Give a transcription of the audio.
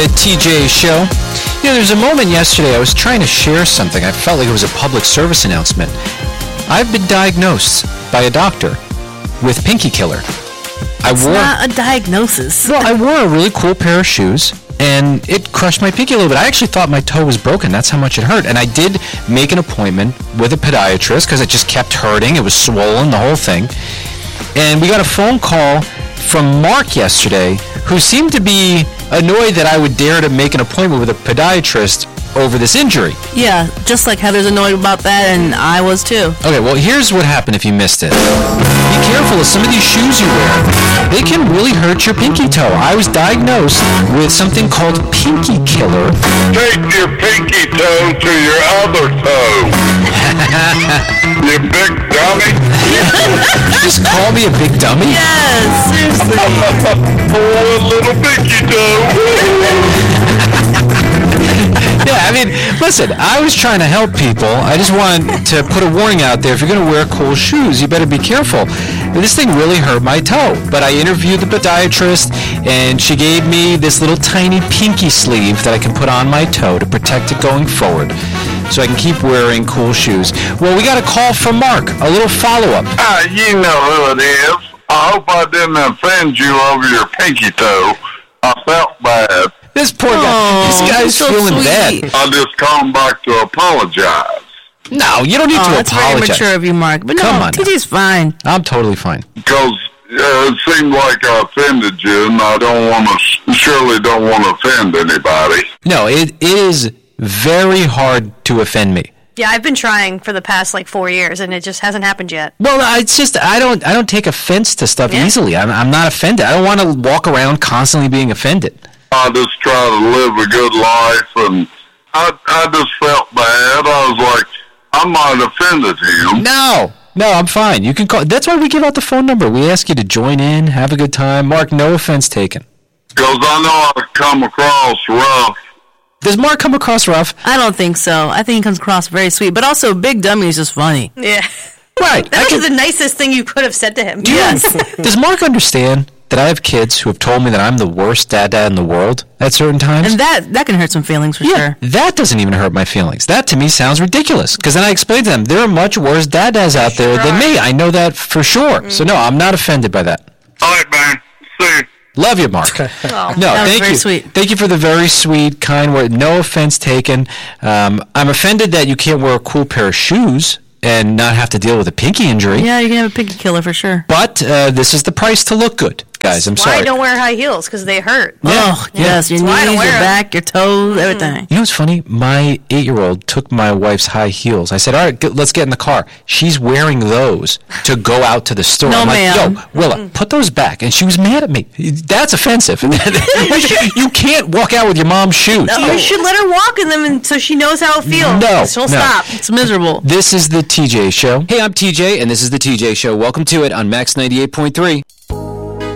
the TJ Show. You know, there's a moment yesterday I was trying to share something. I felt like it was a public service announcement. I've been diagnosed by a doctor with pinky killer. It's not a diagnosis. Well, I wore a really cool pair of shoes, and it crushed my pinky a little bit. I actually thought my toe was broken. That's how much it hurt. And I did make an appointment with a podiatrist because it just kept hurting. It was swollen, the whole thing. And we got a phone call from Mark yesterday, who seemed to be annoyed that I would dare to make an appointment with a podiatrist over this injury. Yeah, just like Heather's annoyed about that, and I was too. Okay, well, here's what happened if you missed it. Be careful of some of these shoes you wear. They can really hurt your pinky toe. I was diagnosed with something called pinky killer. Take your pinky toe to your other toe. You big dummy. You just call me a big dummy? Yes, seriously. Poor little pinky toe. Yeah, I mean, listen, I was trying to help people. I just wanted to put a warning out there. If you're going to wear cool shoes, you better be careful. This thing really hurt my toe. But I interviewed the podiatrist, and she gave me this little tiny pinky sleeve that I can put on my toe to protect it going forward, so I can keep wearing cool shoes. Well, we got a call from Mark, a little follow-up. You know who it is. I hope I didn't offend you over your pinky toe. I felt bad. This poor guy, this guy's so feeling sweet. bad. I just called back to apologize. No, you don't need to That's very apologize. mature of you, Mark. But Come no, on now. TJ's fine. I'm totally fine. Because it seemed like I offended you, and I surely don't want to offend anybody. No, it is very hard to offend me. Yeah, I've been trying for the past 4 years, and it just hasn't happened yet. Well, it's just I don't take offense to stuff easily. I'm not offended. I don't want to walk around constantly being offended. I just try to live a good life, and I just felt bad. I was like, I might have offended him. No, I'm fine. You can call. That's why we give out the phone number. We ask you to join in, have a good time. Mark, no offense taken. Because I know I come across rough. Does Mark come across rough? I don't think so. I think he comes across very sweet. But also, big dummy is just funny. Yeah. Right. That was the nicest thing you could have said to him. Yes. Does Mark understand that I have kids who have told me that I'm the worst dad in the world at certain times? And that can hurt some feelings for sure. That doesn't even hurt my feelings. That to me sounds ridiculous. Because then I explain to them, there are much worse dads out there than me. I know that for sure. Mm-hmm. So no, I'm not offended by that. All right, man. See you. Love you, Mark. Oh. No, That was thank very you. sweet. Thank you for the very sweet, kind word. No offense taken. I'm offended that you can't wear a cool pair of shoes and not have to deal with a pinky injury. Yeah, you can have a pinky killer for sure. But this is the price to look good, guys. I'm Why sorry. I don't wear high heels? Because they hurt. Oh, yes, your That's why I knees, don't your wear 'em. back, your toes, everything. You know what's funny? My 8-year-old took my wife's high heels. I said, all right, let's get in the car. She's wearing those to go out to the store. No, I'm like, ma'am. yo, Willa, put those back. And she was mad at me. That's offensive. You can't walk out with your mom's shoes. You should let her walk in them so she knows how it feels. No, She'll no. stop. It's miserable. This is the TJ Show. Hey, I'm TJ, and this is the TJ Show. Welcome to it on Max 98.3.